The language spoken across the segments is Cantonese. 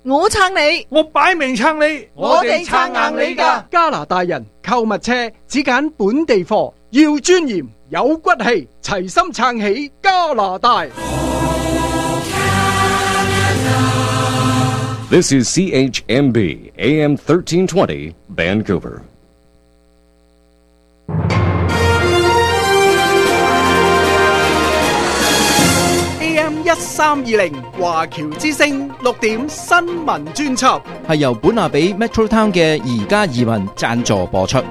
我撐你， 我擺明撐你， 我哋撐硬你㗎。 加拿大人購物車只揀本地貨，要尊嚴有骨氣，齊心撐起加拿大。 This is CHMB AM 1320 Vancouver. AM 1320華僑之聲6點新聞專輯， 係由本拿比 Metro Town 嘅宜家移民贊助播出。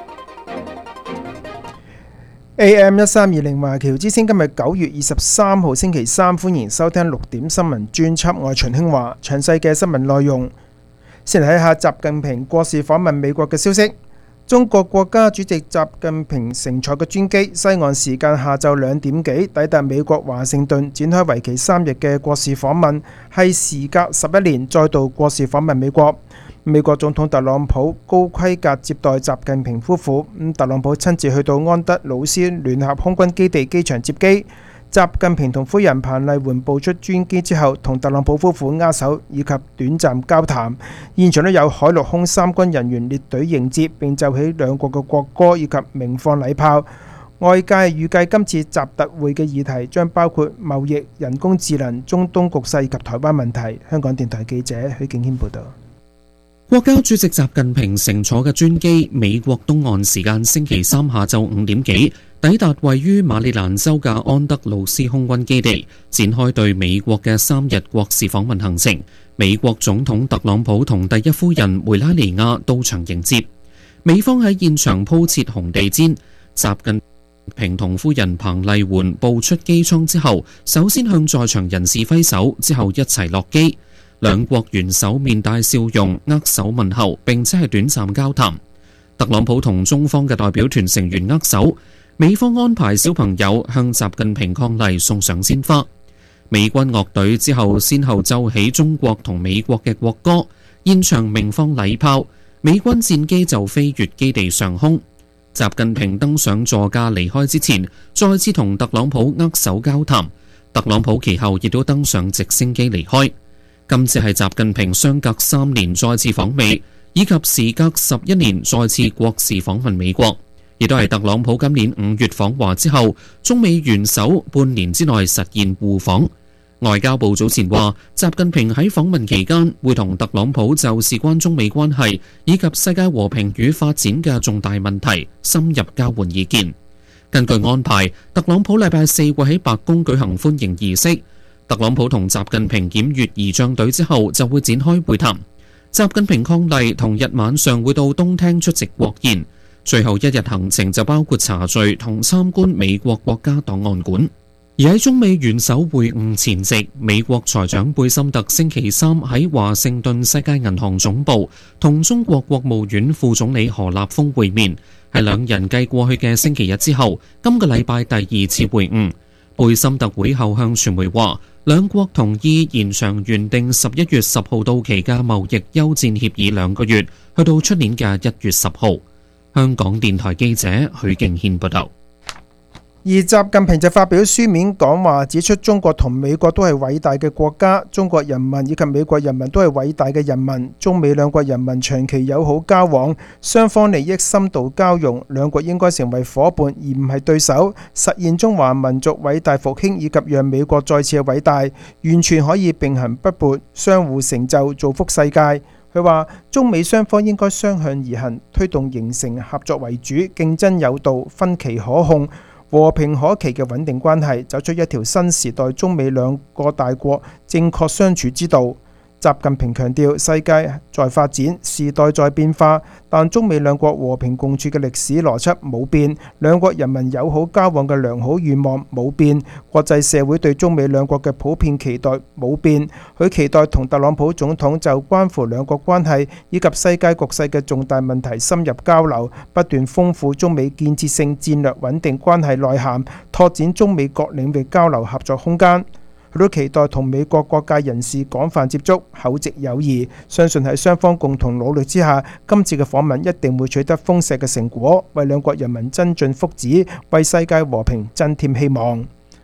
AM 1320華僑之聲今日9月23號星期三，歡迎收聽6點新聞專輯，我係秦興華。詳細嘅新聞內容，先嚟睇下習近平國事訪問美國嘅消息。中國國家主席習近平乘坐嘅專機，西岸時間下晝2點幾抵達美國華盛頓，展開為期3日嘅國事訪問，係時隔11年再度國事訪問美國。美國總統特朗普高規格接待習近平夫婦，特朗普親自去到安德魯斯聯合空軍基地機場接機。習近平同夫人彭麗媛步出專機之後，同特朗普夫婦握手以及短暫交談。現場都有海陸空三軍人員列隊迎接，並奏起兩國嘅國歌以及鳴放禮炮。外界預計今次習特會嘅議題將包括貿易、人工智能、中東局勢及台灣問題。香港電台記者許敬軒報導。 國家主席習近平乘坐嘅專機，美國東岸時間星期三下晝5點幾抵達位於馬里蘭州嘅安德魯斯空軍基地，展開對美國嘅3日國事訪問行程。美國總統特朗普同第一夫人梅拉尼亞到場迎接，美方喺現場鋪設紅地毯。習近平同夫人彭麗媛步出機艙之後，首先向在場人士揮手，之後一齊落機。兩國元首面帶笑容，握手問候，並且係短暫交談。特朗普同中方嘅代表團成員握手，美方安排小朋友向習近平伉儷，送上鮮花。美軍樂隊之後先後奏起中國同美國嘅國歌，現場鳴放禮炮，美軍戰機就飛越基地上空。習近平登上座駕離開之前，再次同特朗普握手交談。特朗普其後亦都登上直升機離開。今次係習近平相隔3年再次訪美，以及時隔11年再次國事訪問美國，亦都係特朗普今年5月訪華之後，中美元首半年之內實現互訪。外交部早前話，習近平喺訪問期間會同特朗普就事關中美關係以及世界和平與發展嘅重大問題深入交換意見。根據安排，特朗普禮拜4會喺白宮舉行歡迎儀式。特朗普同習近平檢閱儀仗隊之後，就會展開會談。習近平伉儷同日晚上會到東廳出席國宴，最後一日行程就包括茶敘同參觀美國國家檔案館。而喺中美元首會晤前夕，美國財長貝森特星期三喺華盛頓世界銀行總部同中國國務院副總理何立峰會面，係兩人繼過去嘅星期日之後，今個禮拜第2次會晤。貝森特會後向傳媒話，兩國同意延長原定11月10號到期嘅貿易休戰協議2個月，去到出年嘅1月10號。香港電台記者許敬軒報道。 而習近平就發表書面講話，指出中國同美國都係偉大嘅國家，中國人民以及美國人民都係偉大嘅人民，中美兩國人民長期友好交往，雙方利益深度交融，兩國應該成為夥伴而唔係對手，實現中華民族偉大復興以及讓美國再次嘅偉大，完全可以並行不悖，相互成就，造福世界。佢話中美雙方應該相向而行，推動形成合作為主、競爭有道、分歧可控、和平可期嘅穩定關係，走出一條新時代中美兩個大國正確相處之道。習近平強調，世界在發展，時代在變化，但中美兩國和平共處嘅歷史邏輯冇變，兩國人民友好交往嘅良好願望冇變，國際社會對中美兩國嘅普遍期待冇變。佢期待同特朗普總統就關乎兩國關係以及世界局勢嘅重大問題深入交流，不斷豐富中美建設性戰略穩定關係內涵，拓展中美各領域交流合作空間。佢都期待同美國各界人士廣泛接觸，厚植友誼，相信喺雙方共同努力之下，今次嘅訪問一定會取得豐碩嘅成果，為兩國人民增進福祉，為世界和平增添希望。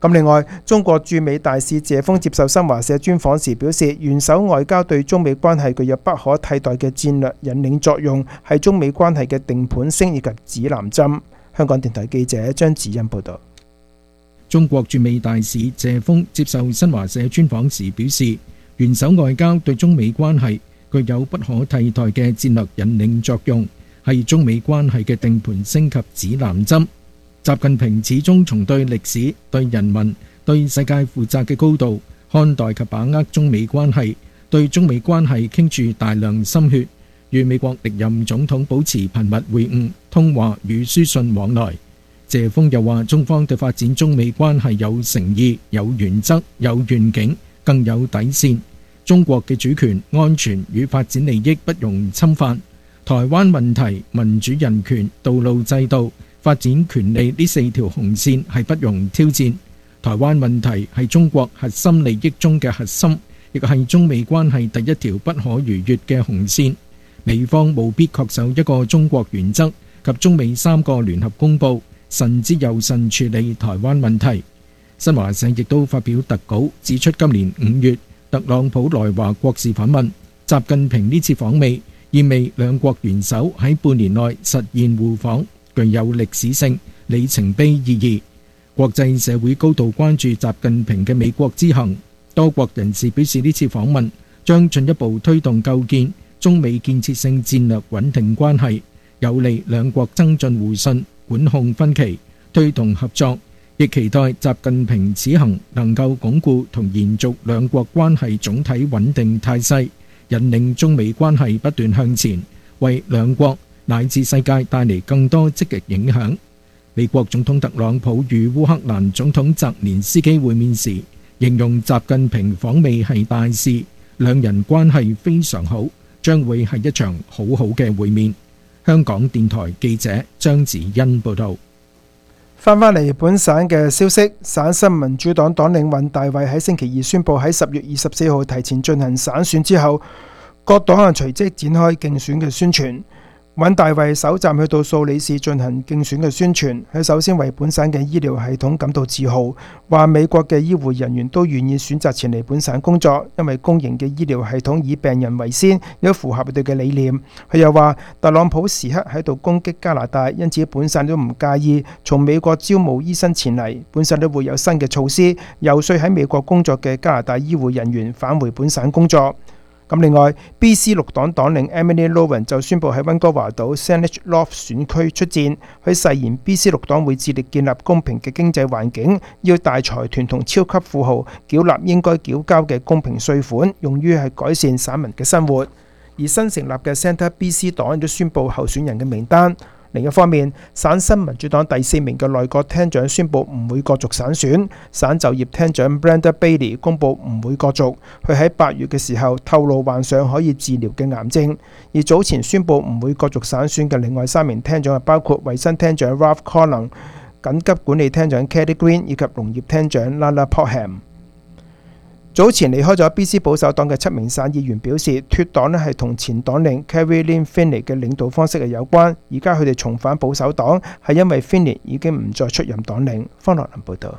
咁另外，中國駐美大使謝鋒接受新華社專訪時表示，元首外交對中美關係具有不可替代嘅戰略引領作用，係中美關係嘅定盤星以及指南針。香港電台記者張子欣報道。 中國駐美大使謝鋒接受新華社專訪時表示，元首外交對中美關係具有不可替代嘅戰略引領作用，係中美關係嘅定盤星及指南針。習近平始終從對歷史、對人民、對世界負責嘅高度看待及把握中美關係，對中美關係傾注大量心血，與美國歷任總統保持頻密會晤、通話與書信往來。謝鋒又話，中方對發展中美關係有誠意、有原則、有願景，更有底線。中國嘅主權、安全與發展利益不容侵犯。台灣問題、民主人權、道路制度、發展權利呢4條紅線係不容挑戰。台灣問題係中國核心利益中嘅核心，亦係中美關係第一條不可逾越嘅紅線。美方務必恪守一個中國原則及中美3個聯合公報，慎之又慎處理台灣問題。新華社亦都發表特稿指出，今年5月特朗普來華國事訪問，習近平呢次訪美意味兩國元首喺半年內實現互訪，具有歷史性、里程碑意義。國際社會高度關注習近平嘅美國之行，多國人士表示呢次訪問將進一步推動構建中美建設性戰略穩定關係，有利兩國增進互信、管控分歧、推動合作，亦期待習近平此行能夠鞏固同延續兩國關係總體穩定態勢，引領中美關係不斷向前，為兩國乃至世界帶嚟更多積極影響。美國總統特朗普與烏克蘭總統澤連斯基會面時，形容習近平訪美係大事，兩人關係非常好，將會係一場好好嘅會面。香港電台記者張子欣報道。 翻嚟本省嘅消息，省新民主黨黨領尹大衛喺星期二宣布喺10月24號提前進行省選之後，各黨隨即展開競選嘅宣傳。尹大衛首站去到素里市進行競選嘅宣傳，佢首先為本省嘅醫療系統感到自豪，話美國嘅醫護人員都願意選擇前嚟本省工作，因為公營嘅醫療系統以病人為先，有符合佢哋嘅理念。佢又話特朗普時刻喺度攻擊加拿大，因此本省都唔介意從美國招募醫生前嚟，本省都會有新嘅措施，遊說喺美國工作嘅加拿大醫護人員返回本省工作。咁另外 BC 綠黨黨領 Emily Lowen 就宣布喺溫哥華島 Saanich Loft 選區出戰，佢誓言 BC 綠黨會致力建立公平嘅經濟環境，要大財團同超級富豪繳納應該繳交嘅公平稅款，用於係改善省民嘅生活。而新成立嘅 Centre BC 黨亦都宣布候選人嘅名單。另一方面，省新民主黨第4名嘅內閣廳長宣布唔會角逐省選，省就業廳長 Brenda Bailey 公布唔會角逐。佢喺8月嘅時候透露患上可以治療嘅癌症。而早前宣布唔會角逐省選嘅另外3名廳長係包括衛生廳長 Ralph Collins、緊急管理廳長 Kelly Green 以及農業廳長 Lana Potham。早前離開咗 BC 保守黨嘅7名省議員表示，脫黨係同前黨領 Carrie Lynn Finney 嘅領導方式係有關。而家佢哋重返保守黨係因為 Finney 已經唔再出任黨領。方樂林報導。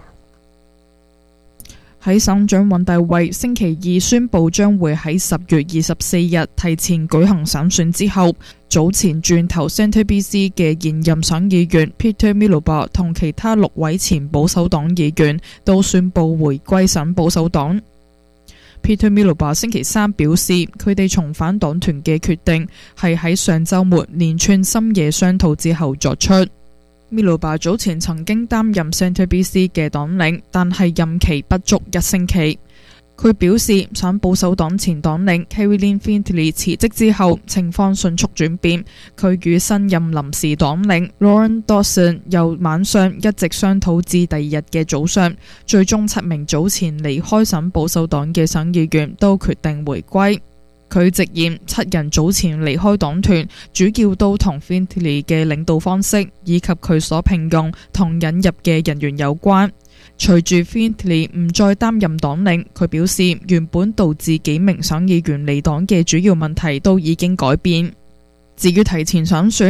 喺省長尹大衛星期二宣布將會喺10月24日提前舉行省選之後，早前轉投 Centre BC 嘅現任省議員 Peter Miloba 同其他6位前保守黨議員都宣布回歸省保守黨。Peter Miloba 星期3表示，佢哋重返黨團嘅決定係喺上週末連串深夜商討之後作出。Miloba 早前曾經擔任 Centre BC 嘅黨領，但係任期不足1星期。佢表示，省保守黨前黨領 Carrie Lynn Finney 辭職之後，情況迅速轉變。佢與新任臨時黨領 Lauren Dawson 由晚上一直商討至第2日嘅早上，最終7名早前離開省保守黨嘅省議員都決定回歸。佢直言7人早前離開黨團，主要都同 Finney 嘅領導方式以及佢所聘用同引入嘅人員有關。隨住 Finney 唔再擔任黨領，佢表示原本導致幾名省議員離黨嘅主要問題都已經改變。至於提前省選，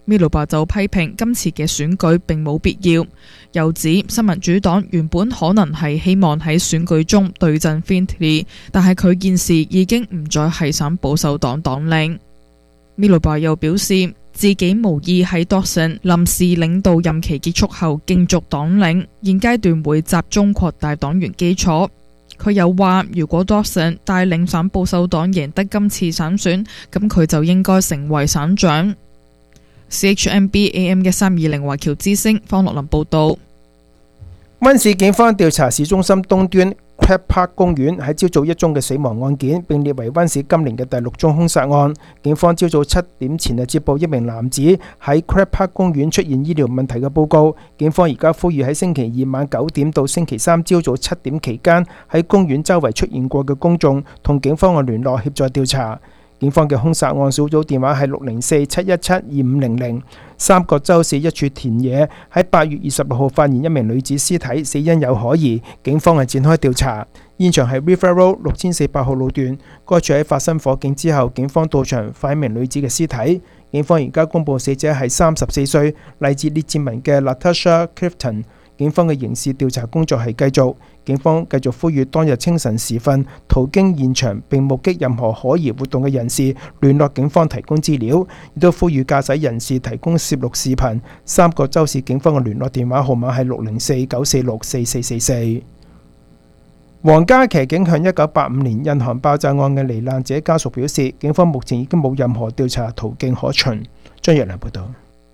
Miluba 就批評今次嘅選舉並冇必要，又指新民主黨原本可能係希望喺選舉中對陣 Findlay， 但係佢現時已經唔再係省保守黨黨領。Miluba 又表示自己無意喺 Dawson 臨時領導任期結束後競逐黨領，現階段會集中擴大黨員基礎。佢又話如果 Dawson 帶領省保守黨贏得今次省選，咁佢就應該成為省長。CHMB AM 1320華僑之聲方樂林報道。 溫市警方調查市中心東端 Crab Park 公園喺朝早一宗嘅死亡案件，並列為溫市今年嘅第6宗兇殺案。警方朝早7點前接報一名男子喺 Crab Park 公園出現醫療問題嘅報告。警方而家呼籲喺星期2晚9點到星期3朝早7點期間喺公園周圍出現過嘅公眾同警方嘅聯絡協助調查。警方嘅兇殺案小組電話係604-717-2500。三角洲市一處田野喺8月26號發現一名女子屍體，死因有可疑，警方係展開調查。現場係 River Road 6400號路段，該處喺發生火警之後，警方到場發現一名女子嘅屍體。警方而家公布死者係34歲，嚟自列治文嘅 Latasha Clifton。警方嘅刑事調查工作係繼續，警方繼續呼籲當日清晨時分途經現場並目擊任何可疑活動嘅人士聯絡警方提供資料，亦都呼籲駕駛人士提供攝錄視頻。三角洲市警方嘅聯絡電話號碼係604-946-4444。皇家騎警向1985年印航爆炸案嘅罹難者家屬表示，警方目前已經冇任何調查途徑可循。張若良報道。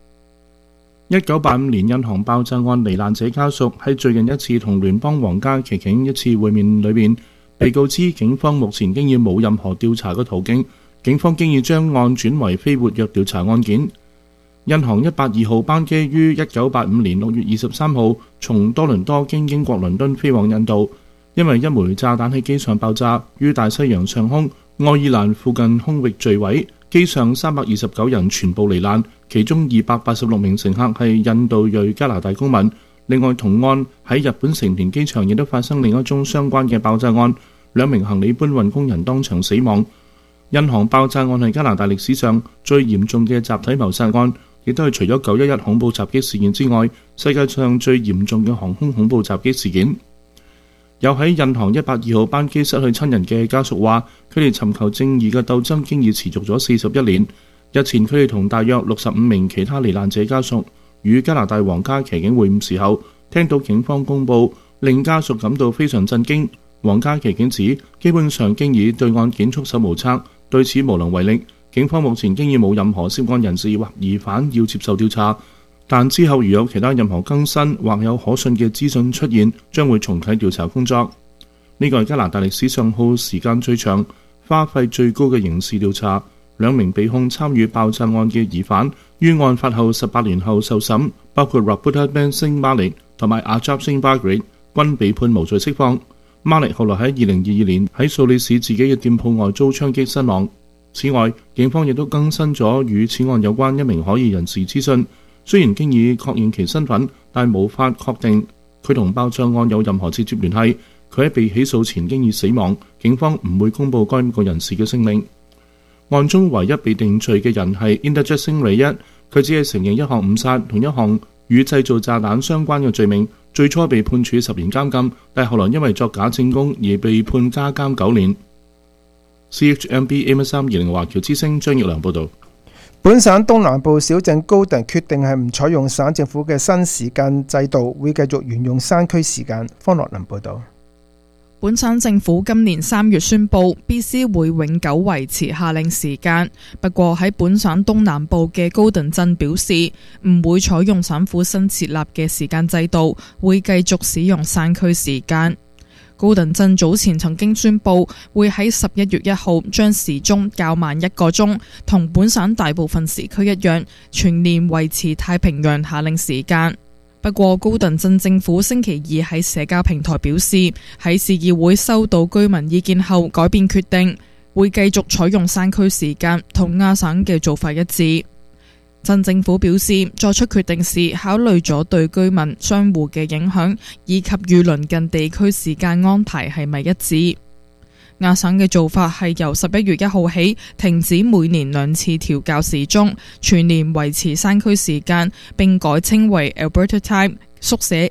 1985年印航爆炸案罹難者家屬喺最近一次同聯邦皇家騎警一次會面裏面，被告知警方目前經已冇任何調查嘅途徑，警方經已將案轉為非活躍調查案件。印航182號班機於1985年6月23號從多倫多經英國倫敦飛往印度，因為一枚炸彈喺機上爆炸，於大西洋上空愛爾蘭附近空域墜毀。機上329人全部罹難，其中286名乘客係印度裔加拿大公民。另外同案喺日本成田機場亦都發生另一宗相關嘅爆炸案，2名行李搬運工人當場死亡。印航爆炸案係加拿大歷史上最嚴重嘅集體謀殺案，亦都係除咗911恐怖襲擊事件之外，世界上最嚴重嘅航空恐怖襲擊事件。有喺印航182號班機失去親人嘅家屬話，佢哋尋求正義嘅鬥爭經已持續咗41年。日前佢哋同大約65名其他罹難者家屬與加拿大皇家騎警會晤時候，聽到警方公布，令家屬感到非常震驚。皇家騎警指，基本上經已對案件束手無策，對此無能為力。警方目前經已冇任何涉案人士或疑犯要接受調查。但之後如有其他任何更新或有可信嘅資訊出現，將會重啟調查工作。呢個係加拿大歷史上耗時間最長、花費最高嘅刑事調查。2名被控參與爆炸案嘅疑犯於案發後18年後受審，包括 Roberta Benson Malik 同埋 Ajab Singh Bagheri 均被判無罪釋放。Malik 後來喺2022年喺素里市自己嘅店鋪外遭槍擊身亡。此外，警方亦都更新咗與此案有關一名可疑人士資訊。雖然經已確認其身份，但無法確定佢同爆炸案有任何直接聯繫。佢喺被起訴前經已死亡，警方唔會公佈該個人士嘅姓名。案中唯一被定罪嘅人係 Inderjit Singh Raiyat，佢只係承認一項誤殺同一項與製造炸彈相關嘅罪名，最初被判處10年監禁，但後來因為作假證供而被判加監9年。CHMB AM1320華僑之聲張奕良報導。 本省東南部小鎮高頓決定係唔採用省政府嘅新時間制度，會繼續沿用山區時間。方樂林報導。 本省政府今年3月宣布 BC 會永久維持夏令時間，不過喺本省東南部嘅高頓鎮表示唔會採用省府新設立嘅時間制度，會繼續使用山區時間。高頓鎮早前曾經宣布會喺11月1號將時鐘較慢1個鐘，同本省大部分時區一樣，全年維持太平洋夏令時間。不過高頓鎮政府星期2喺社交平台表示，喺市議會收到居民意見後改變決定，會繼續採用山區時間，同亞省嘅做法一致。鎮政府表示，作出決定時考慮咗對居民、商戶嘅影響，以及與鄰近地區時間安排係咪一致。 亞省嘅做法係由11月1號起停止每年2次調校時鐘，全年維持山區時間，並改稱為 Alberta Time， 縮寫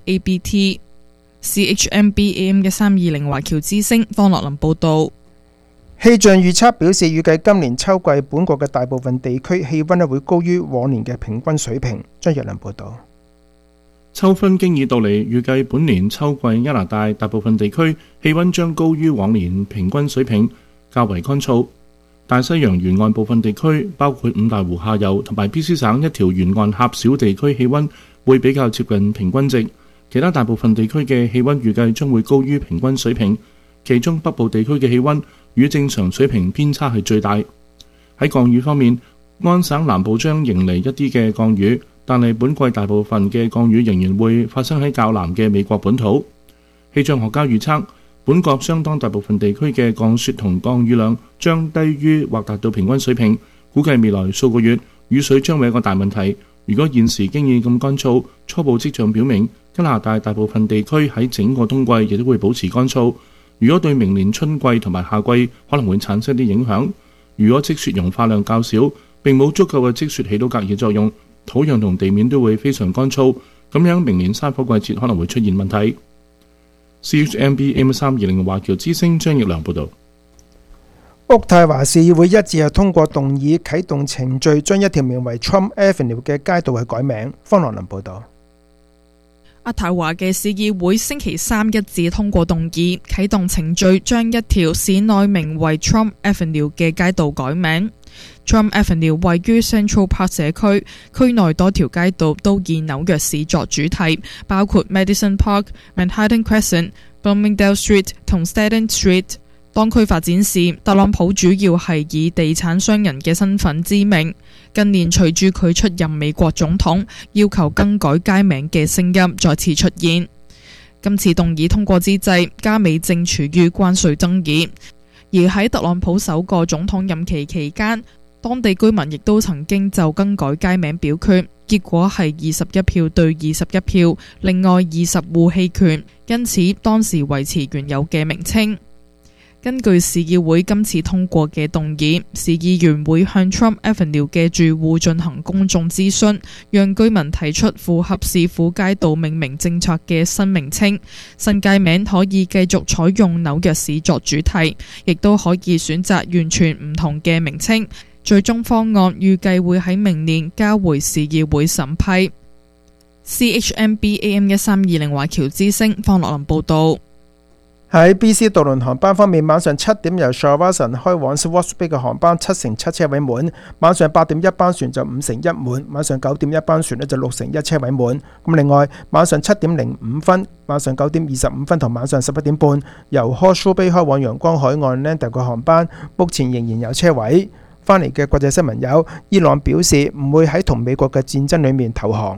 ABT。CHMB AM 1320華僑之聲方樂林報道。 氣象預測表示，預計今年秋季本國嘅大部分地區氣溫會高於往年嘅平均水平。張若良報道。 秋分經已到嚟，預計本年秋季加拿大大部分地區氣溫將高於往年平均水平，較為乾燥。大西洋沿岸部分地區，包括五大湖下游同埋 BC 省一條沿岸狹小地區氣溫會比較接近平均值。其他大部分地區嘅氣溫預計將會高於平均水平，其中北部地區嘅氣溫與正常水平偏差係最大。喺降雨方面，安省南部將迎嚟一啲嘅降雨，但係本季大部分嘅降雨仍然會發生喺較南嘅美國本土。氣象學家預測，本國相當大部分地區嘅降雪同降雨量將低於或達到平均水平，估計未來數個月雨水將會係一個大問題。如果現時經已咁乾燥，初步跡象表明加拿大大部分地區喺整個冬季亦都會保持乾燥。如果對明年春季同埋夏季可能會產生啲影響。如果積雪融化量較少，並冇足夠嘅積雪起到隔熱作用，土壤同地面都會非常乾燥，咁樣明年山火季節可能會出現問題。CHMB AM320華僑之聲張奕良報導。 渥太華市議會一致係通過動議啟動程序，將一條名為 Trump Avenue 嘅街道係改名。方樂林報導。 渥太華嘅市議會星期三一致通過動議啟動程序，將一條市內名為 Trump Avenue 嘅街道改名。Trump Avenue 位於 Central Park 社區，區內多條街道都以紐約市作主題，包括 Madison Park、Manhattan Crescent、Bloomingdale Street 同 Staten Street。當區發展時，特朗普主要係以地產商人嘅身份知名。近年隨住佢出任美國總統，要求更改街名嘅聲音再次出現。今次動議通過之際，加美正處於關稅爭議，而喺特朗普首個總統任期期間，當地居民亦都曾經就更改街名表決，結果係21票對21票，另外20戶棄權，因此當時維持原有嘅名稱。根據市議會今次通過嘅動議，市議員會向 Trump Avenue 嘅住戶進行公眾諮詢，讓居民提出符合市府街道命名政策嘅新名稱。新街名可以繼續採用紐約市作主題，亦都可以選擇完全唔同嘅名稱。最終方案預計會喺明年交回市議會審批。CHMB AM 1320華僑之聲方樂林報導。 喺 BC 渡輪航班方面，晚上7點由 Shawson 開往 Swartz Bay 嘅航班7/7車位滿，晚上8點一班船就5/1滿，晚上9點一班船就6/1車位滿。咁另外，晚上7點05分、晚上9點25分同晚上11點半由 Horseshoe Bay 開往陽光海岸 Lander 嘅航班，目前仍然有車位。翻嚟嘅國際新聞有，伊朗表示唔會喺同美國嘅戰爭裏面投降。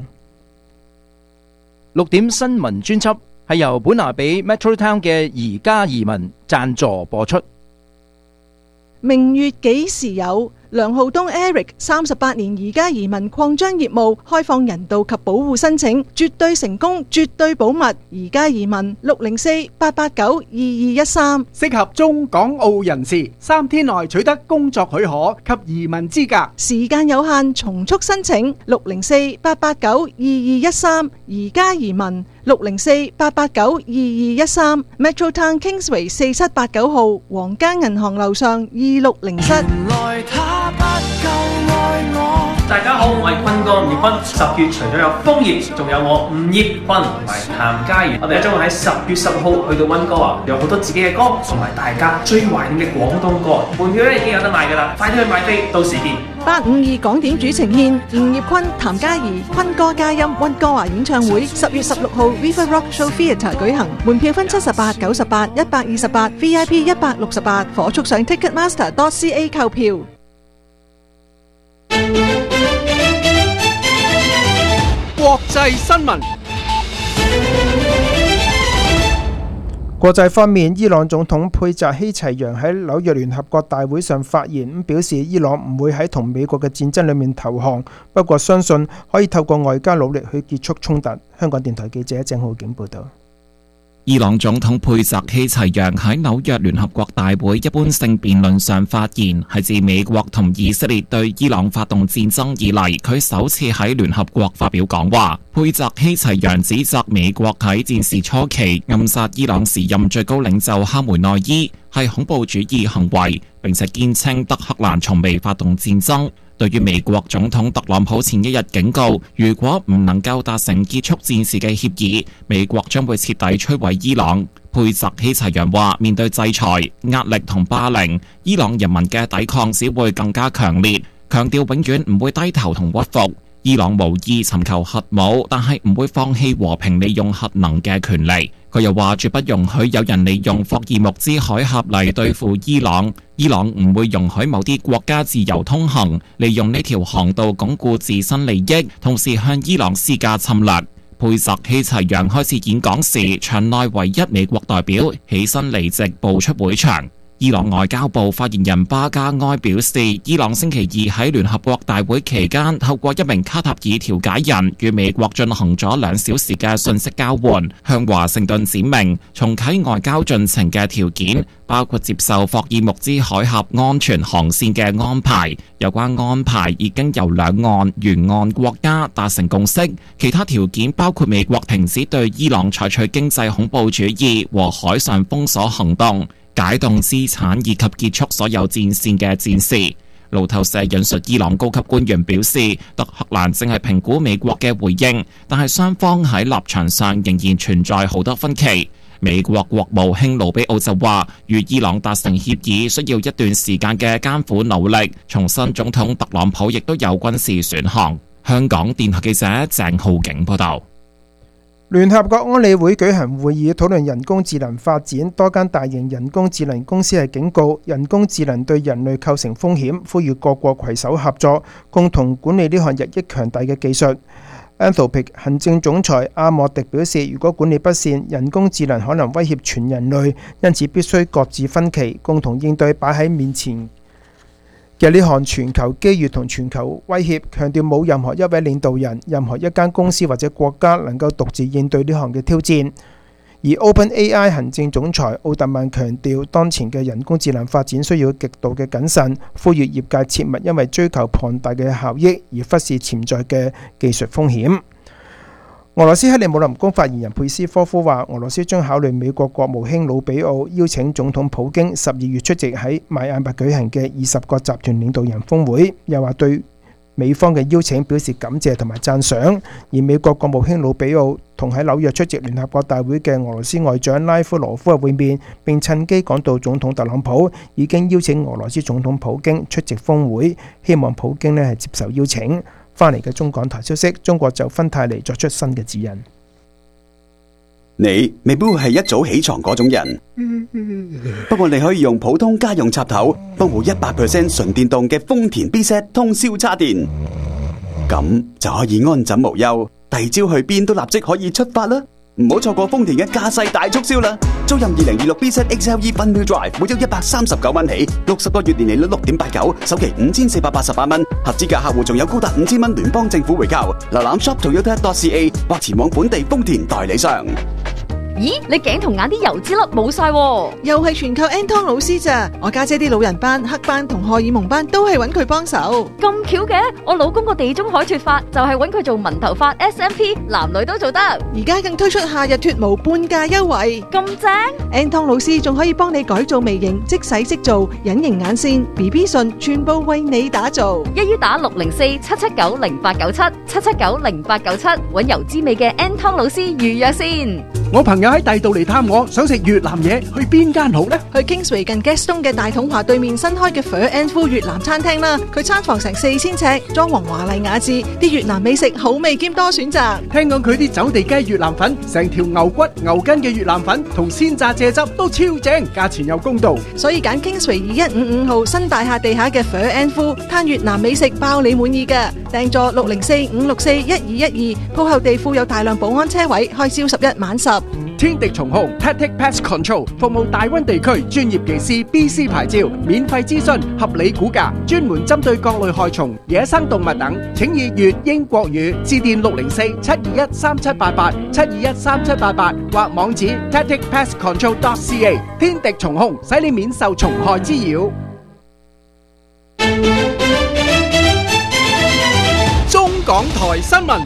6點新聞專輯係由本拿比 Metro Town 嘅宜家移民贊助播出。 明月幾時有？梁浩東 Eric 38年宜家移民擴張業務，開放人道及保護申請，絕對成功，絕對保密。宜家移民604-889-2213， 適合中港澳人士，3天內取得工作許可及移民資格， 時間有限，從速申請。604-889-2213，宜家移民604-889-2213 ，Metro Town Kingsway 4789號，皇家銀行樓上2607。 大家好，我係坤哥吳業坤。10月除咗有楓葉，仲有我吳業坤同埋譚嘉源。我哋將會喺10月10號去到溫哥華，有好多自己嘅歌，同埋大家最懷念嘅廣東歌。門票咧已經有得賣噶啦，快啲去買飛，到時見。 852港點主呈獻吳業坤、譚嘉儀、坤哥嘉音溫哥華演唱會，10月16號 Viva Rock Show Theatre 舉行，門票分78、98、128、VIP 168，火速上 Ticketmaster.ca 購票。 國際新聞。 國際方面，伊朗總統佩扎希齊揚喺紐約聯合國大會上發言，表示伊朗唔會喺同美國嘅戰爭裏面投降，不過相信可以透過外交努力去結束衝突。香港電台記者鄭浩景報道。 伊朗總統佩澤希齊揚喺紐約聯合國大會一般性辯論上發言，係自美國同以色列對伊朗發動戰爭以嚟，佢首次喺聯合國發表講話。佩澤希齊揚指責美國喺戰事初期暗殺伊朗時任最高領袖哈梅內伊係恐怖主義行為，並且堅稱德黑蘭從未發動戰爭。對於美國總統特朗普前一日警告，如果唔能夠達成結束戰事嘅協議，美國將會徹底摧毀伊朗。佩澤希齊揚話：面對制裁、壓力同霸凌，伊朗人民嘅抵抗只會更加強烈，強調永遠唔會低頭同屈服。伊朗無意尋求核武，但係唔會放棄和平利用核能嘅權利。佢又話絕不容許有人利用霍爾木茲海峽嚟對付伊朗，伊朗唔會容許某啲國家自由通行，利用呢條航道鞏固自身利益，同時向伊朗施加侵略。佩澤希齊揚開始演講時，場內唯一美國代表起身離席步出會場。伊朗外交部發言人巴加埃表示，伊朗星期二喺聯合國大會期間，透過一名卡塔爾調解人與美國進行咗2小時嘅信息交換，向華盛頓展明重啟外交進程嘅條件，包括接受霍爾木茲海峽安全航線嘅安排。有關安排已經由兩岸沿岸國家達成共識，其他條件包括美國停止對伊朗採取經濟恐怖主義和海上封鎖行動，解凍資產以及結束所有戰線嘅戰事。路透社引述伊朗高級官員表示，德黑蘭正係評估美國嘅回應，但係雙方喺立場上仍然存在好多分歧。美國國務卿盧比奧就話，與伊朗達成協議需要一段時間嘅艱苦努力，重申總統特朗普亦都有軍事選項。香港電台記者鄭浩景報道。 聯合國安理會舉行會議討論人工智能發展，多間大型人工智能公司係警告人工智能對人類構成風險，呼籲各國攜手合作，共同管理呢項日益強大嘅技術。Anthropic 行政總裁阿莫迪表示，如果管理不善，人工智能可能威脅全人類，因此必須擱置分歧，共同應對擺喺面前嘅呢項全球機遇同全球威脅，強調冇任何一位領導人、任何一間公司或者國家能夠獨自應對呢項嘅挑戰。而 OpenAI 行政總裁奧特曼強調，當前嘅人工智能發展需要極度嘅謹慎，呼籲業界切勿因為追求龐大嘅效益而忽視潛在嘅技術風險。俄羅斯克里姆林宮發言人佩斯科夫話，俄羅斯將考慮美國國務卿魯比奧邀請總統普京12月出席喺邁阿密舉行嘅20個集團領導人峰會，又話對美方嘅邀請表示感謝同埋讚賞。而美國國務卿魯比奧同喺紐約出席聯合國大會嘅俄羅斯外長拉夫羅夫嘅會面，並趁機講到總統特朗普已經邀請俄羅斯總統普京出席峰會，希望普京係接受邀請。翻嚟嘅中港台消息，中國就芬太尼作出新嘅指引。 你未必會係一早起床嗰種人，不過你可以用普通家用插頭幫部 100% 純電動嘅豐田 B-Set 通宵叉電，咁就可以安枕無憂，第二朝去邊都立即可以出發啦！唔好錯過豐田嘅駕駛大促銷啦！租任2026 B-Set XLE Fun-Wheel Drive，每周139蚊起，60個月年利率6.89%，首期5488蚊，合資格客戶仲有高達5000蚊聯邦政府回購。瀏覽 shop.toyota.ca 或前往本地豐田代理商。 咦，你頸同眼啲油脂粒冇晒喎， 又係全靠 Anton 老師咋？我家姐啲老人斑、黑斑同荷爾蒙斑都係揾佢幫手。 咁巧嘅，我老公個地中海脫髮就係揾佢做紋頭髮 SMP， 男女都做得。 而家更推出夏日脫毛半價優惠， 咁正 ！Anton 老師仲可以幫你改造微型，即洗即做，隱形眼線、BB 唇，全部為你打造。 一於打604-779-0897，779-0897，揾油脂味嘅 Anton 老師預約先。 我朋友喺第度嚟探我，想食越南嘢，去邊間好呢？ 去 Kingsway 近 Gaston 嘅大統華對面新開嘅 Pho and Phu 越南餐廳啦。佢餐房成4000尺，裝潢華麗雅致，啲越南美食好味兼多選擇。 聽講佢啲走地雞越南粉，成條牛骨牛筋嘅越南粉同鮮榨蔗汁都超正，價錢又公道。 所以揀 Kingsway 2155號新大廈地下嘅 Pho and Phu，攤越南美食包你滿意㗎。訂座604-564-1212，鋪後地庫有大量保安車位，開朝11晚10。 天敵蟲控 Tactic Pest Control 服務大灣地區專業技師 BC 牌照，免費諮詢，合理估價，專門針對各類害蟲、野生動物等，請以粵英國語致電604-721-3788 721-3788或網址 tacticpestcontrol.ca。 天敵蟲控使你免受蟲害滋擾。中港台新聞。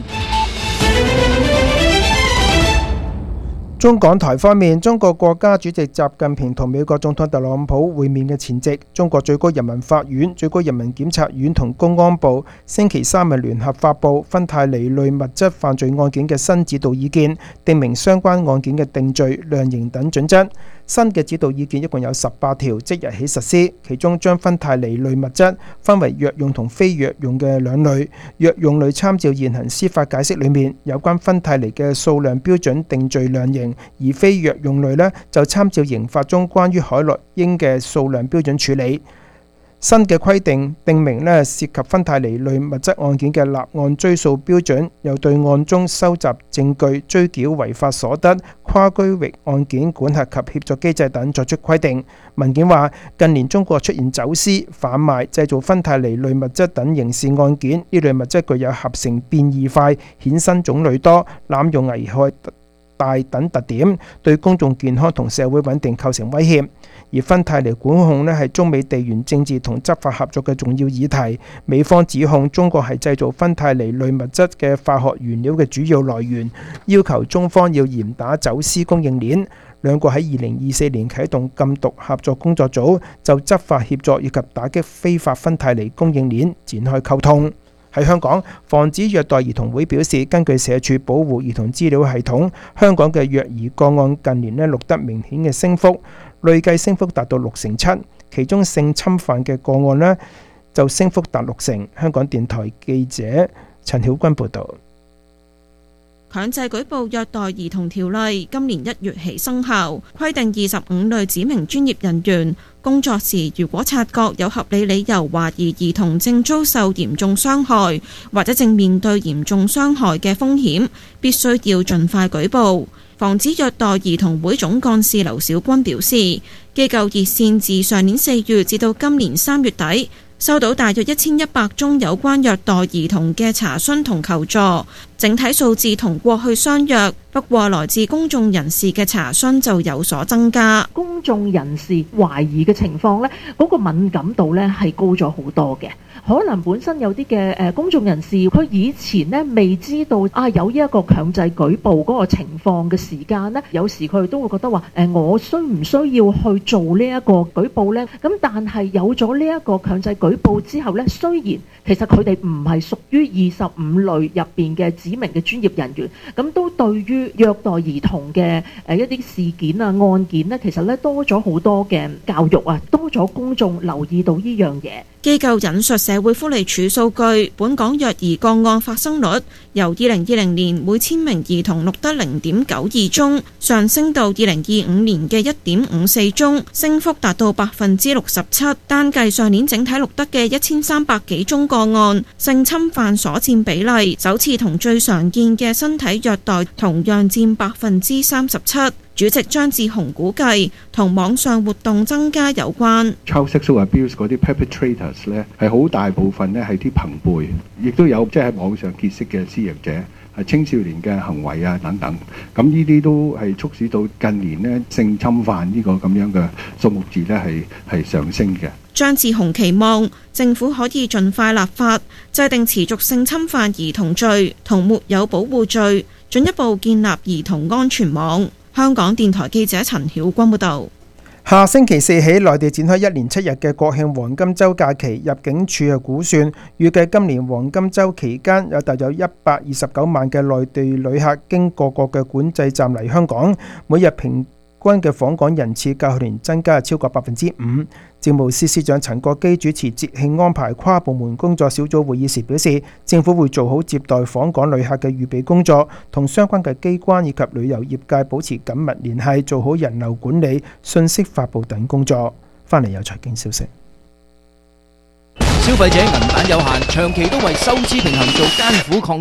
中港台方面，中國國家主席習近平同美國總統特朗普會面嘅前夕，中國最高人民法院、最高人民檢察院同公安部星期三日聯合發布芬太尼類物質犯罪案件嘅新指導意見，訂明相關案件嘅定罪、量刑等準則。新嘅指導意見一共有18條，即日起實施。其中將芬太尼類物質分為藥用同非藥用嘅兩類。藥用類參照現行司法解釋裏面有關芬太尼嘅數量標準定罪量刑，而非藥用類呢，就參照刑法中關於海洛因嘅數量標準處理。新嘅規定定明涉及芬太尼類物質案件嘅立案追訴標準，又對案中收集證據、追繳違法所得、跨區域案件管轄及協助機制等作出規定。文件話，近年中國出現走私、販賣、製造芬太尼類物質等刑事案件，呢類物質具有合成變異快、衍生種類多、濫用危害大等特點，對公眾健康同社會穩定構成威脅。而芬太尼管控係中美地緣政治同執法合作嘅重要議題。美方指控中國係製造芬太尼類物質嘅化學原料嘅主要來源，要求中方要嚴打走私供應鏈。兩國喺2024年啟動禁毒合作工作組，就執法協作以及打擊非法芬太尼供應鏈展開溝通。喺香港，防止虐待兒童會表示，根據社署保護兒童資料系統，香港嘅虐兒個案近年錄得明顯嘅升幅，累計升幅達到67%，其中性侵犯嘅個案就升幅達60%。香港電台記者陳曉君報導。 強制舉報虐待兒童條例今年1月起生效，規定25類指明專業人員工作時，如果察覺有合理理由懷疑兒童正遭受嚴重傷害，或者正面對嚴重傷害嘅風險，必須要盡快舉報。防止虐待兒童會總幹事劉小軍表示，機構熱線自上年4月至到今年3月底，收到大約1100宗有關虐待兒童嘅查詢同求助，整體數字同過去相若。不過來自公眾人士嘅查詢就有所增加。 公眾人士懷疑嘅情況呢，嗰個敏感度呢係高咗好多嘅。可能本身有啲嘅公眾人士，佢以前呢未知道有呢一個強制舉報嗰個情況嘅時間呢，有時佢都會覺得話我需唔需要去做呢一個舉報呢？咁但係有咗呢一個強制舉報之後呢，雖然其實佢哋唔係屬於25類入邊嘅指明嘅專業人員，咁都對於虐待兒童嘅一啲事件案件呢，其實呢多咗好多嘅教育多咗公眾留意到呢樣嘢。 機構引述社會福利署數據，本港虐兒個案發生率由2020年每千名兒童錄得0.92宗，上升到2025年嘅1.54宗，升幅達到67%。單計上年整體錄得嘅1300幾宗個案，性侵犯所佔比例首次同最常見嘅身體虐待同樣佔37%。主席張志雄估計同網上活動增加有關。 Child sexual abuse 嗰啲 perpetrators 咧，係好大部分咧係啲朋輩，亦都有即係喺網上結識嘅施虐者，係青少年嘅行為等等。咁呢啲都係促使到近年咧性侵犯呢個咁樣嘅數目字咧係上升嘅。 張志雄期望政府可以盡快立法，制定持續性侵犯兒童罪同沒有保護罪，進一步建立兒童安全網。香港電台記者陳曉君報道。 下星期四起，內地展開1連7日嘅國慶黃金週假期。入境處估算，預計今年黃金週期間有大約129萬嘅內地旅客經各國嘅管制站嚟香港，每日平均嘅訪港人次較去年增加超過5%。政務司司長陳國基主持節慶安排跨部門工作小組會議時表示，政府會做好接待訪港旅客嘅預備工作，同相關嘅機關以及旅遊業界保持緊密聯繫，做好人流管理、信息發布等工作。翻嚟有財經消息。 消費者銀彈有限，長期都為收支平衡做艱苦抗爭。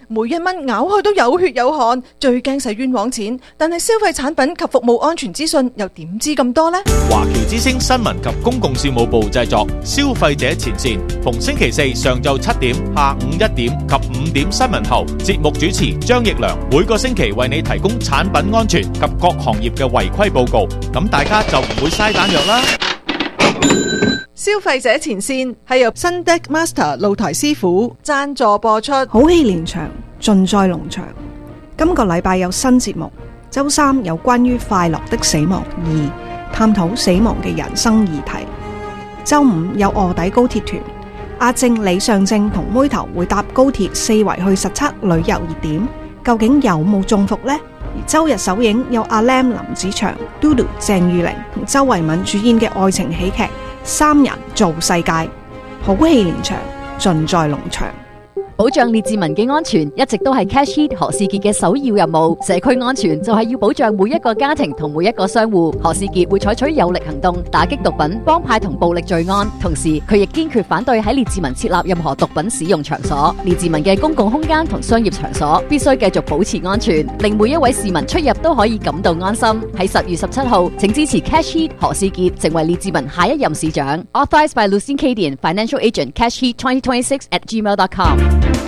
每一蚊咬開都有血有汗，最驚使冤枉錢。但係消費產品及服務安全資訊又點知咁多呢？ 華僑之聲新聞及公共事務部製作，消費者前線，逢星期四上晝7點、下午1點及5點新聞後，節目主持張奕良每個星期為你提供產品安全及各行業嘅違規報告，咁大家就唔會嘥彈藥啦。 消費者前線係由新 Deck Master 露台師傅贊助播出。 好戲連場，盡在農場。今個禮拜有新節目，周三有關於快樂的死亡2，探討死亡嘅人生議題。周五有臥底高鐵團，阿正、李尚正同妹頭會搭高鐵四圍去實測旅遊熱點，究竟有冇中伏呢？而周日首映有阿 Lam 林子祥、Dodo 鄭裕玲同周慧敏主演嘅愛情喜劇《三人造世界》，好戲連場，盡在農場。 保障列治文嘅安全一直都係 Cash Heat 何士傑嘅首要任務。社區安全就係要保障每一個家庭同每一個商戶。何士傑會採取有力行動，打擊毒品、幫派同暴力罪案。同時，佢亦堅決反對喺列治文設立任何毒品使用場所。列治文嘅公共空間同商業場所必須繼續保持安全，令每一位市民出入都可以感到安心。喺10月17號，請支持 Cash Heat 何士傑成為列治文下一任市長。Authorized by Lucien Cadian, Financial Agent, Cash Heat 2026@gmail.com。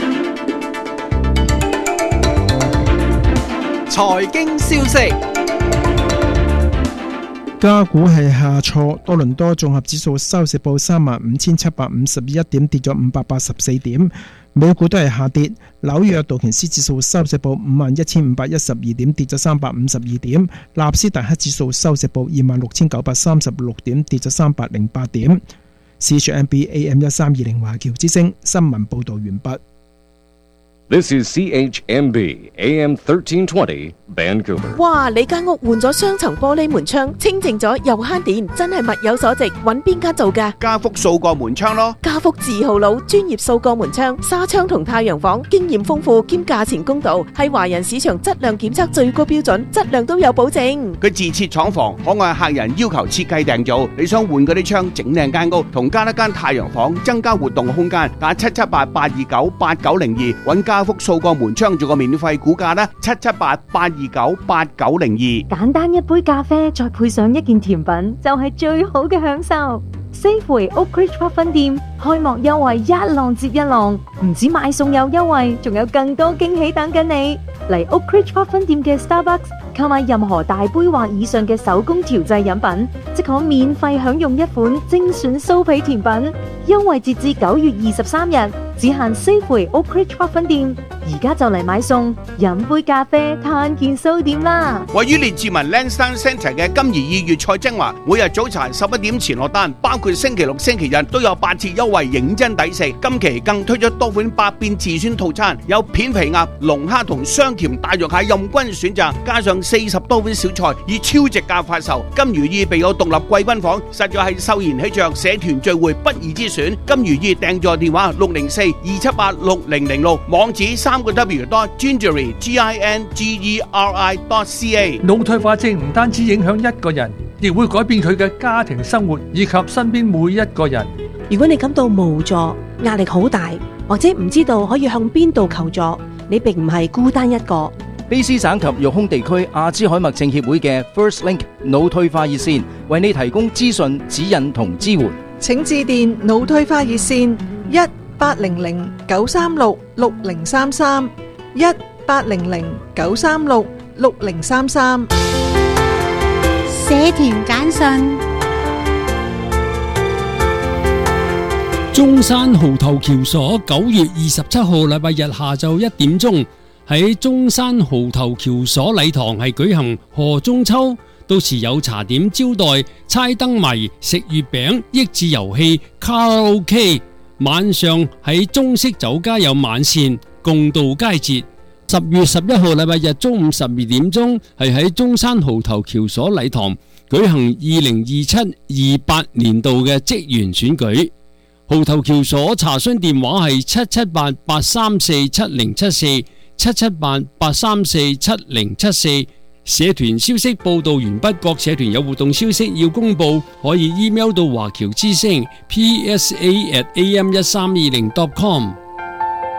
財經消息， 加股係下挫，多倫多綜合指數收市報35,751點，跌咗584點。美股都係下跌，紐約道瓊斯指數收市報51,512點，跌咗352點。納斯達克指數收市報26,936點，跌咗308點。CHMB AM1320 華僑之聲新聞報道完畢。 This is CHMB AM 1320 Vancouver。 哇！你間屋換咗雙層玻璃門窗，清淨咗又慳電，真係物有所值。揾邊間做㗎？ 家福數個門窗咯。 家福字號佬，專業數個門窗、紗窗同太陽房，經驗豐富兼價錢公道，係華人市場質量檢測最高標準，質量都有保證。 佢自設廠房，可按客人要求設計訂造。你想換嗰啲窗，整靚間屋，同加一間太陽房，增加活動空間，打778-829-8902揾家福數個門窗做個免費估價啦，778-829-8902。 簡單一杯咖啡，再配上一件甜品，就係最好嘅享受。Safeway Oakridge Park 分店開幕優惠一浪接一浪，唔止買餸有優惠，仲有更多驚喜等緊你。嚟 Oakridge Park 分店嘅 Starbucks 購買任何大杯或以上嘅手工調製飲品，即可免費享用一款精選酥皮甜品。優惠截至9月23日，只限 Safeway Oakridge Park 分店。而家就嚟買餸，飲杯咖啡，嘆件酥點啦！ 位於列治文 Lansdowne Centre 嘅金怡意粵菜精華，每日早茶11點前落單，包括星期六、星期日都有8折優惠，認真抵食。今期更推出多款百變自選套餐，有片皮鴨、龍蝦同雙甜大肉蟹任君選擇，加上40多款小菜，以超值價發售。金如意備有獨立貴賓房，實在係秀賢喜鵲社團聚會不二之選。金如意訂座電話604-278-6006，網址3w.gingery.ca。 腦退化症唔單止影響一個人，亦會改變佢嘅家庭生活以及身邊每一個人。 如果你感到無助、壓力好大，或者唔知道可以向邊度求助，你並唔係孤單一個。 卑詩省及育空地區阿茲海默症協會嘅 First Link 腦退化熱線為你提供資訊、指引同支援。 請致電腦退化熱線1-800-936-6033 1-800-936-6033。 社團簡訊。 中山蠔頭橋所9月27號禮拜日下晝1點鐘喺中山蠔頭橋所禮堂係舉行賀中秋，到時有茶點招待、猜燈謎、食月餅、益智遊戲、卡拉 OK。晚上喺中式酒家有晚膳，共度佳節。10月11號禮拜日中午12點鐘係喺中山蠔頭橋所禮堂舉行2027-28年度嘅職員選舉。蠔頭橋所查詢電話係778-834-7074 778-834-7074。社團消息報道完畢，各社團有活動消息要公布，可以 email 到華僑之聲 psa@am1320.com。